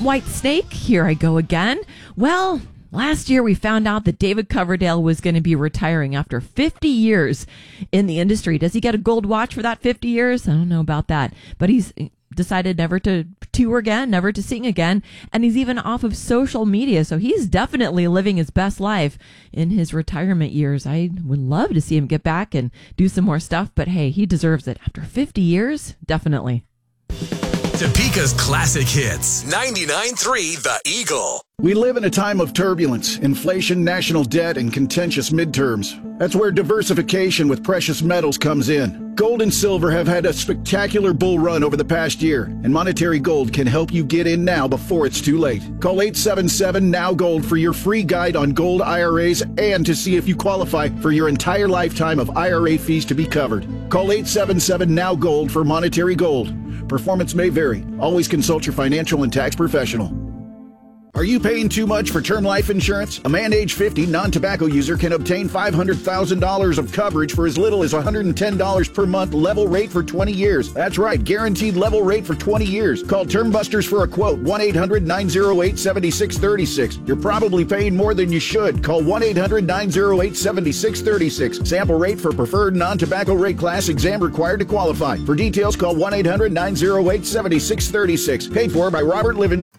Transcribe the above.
White Snake, here I go again. Well, last year we found out that David Coverdale was going to be retiring after 50 years in the industry. Does he get a gold watch for that 50 years? I don't know about that. But he's decided never to tour again, never to sing again, and he's even off of social media, so he's definitely living his best life in his retirement years. I would love to see him get back and do some more stuff, but hey, he deserves it. After 50 years, definitely. Topeka's classic hits. 99.3 The Eagle. We live in a time of turbulence, inflation, national debt, and contentious midterms. That's where diversification with precious metals comes in. Gold and silver have had a spectacular bull run over the past year, and Monetary Gold can help you get in now before it's too late. Call 877-NOW-GOLD for your free guide on gold IRAs and to see if you qualify for your entire lifetime of IRA fees to be covered. Call 877-NOW-GOLD for Monetary Gold. Performance may vary. Always consult your financial and tax professional. Are you paying too much for term life insurance? A man age 50 non-tobacco user can obtain $500,000 of coverage for as little as $110 per month, level rate for 20 years. That's right, guaranteed level rate for 20 years. Call Term Busters for a quote, 1-800-908-7636. You're probably paying more than you should. Call 1-800-908-7636. Sample rate for preferred non-tobacco rate class, exam required to qualify. For details, call 1-800-908-7636. Paid for by Robert Living.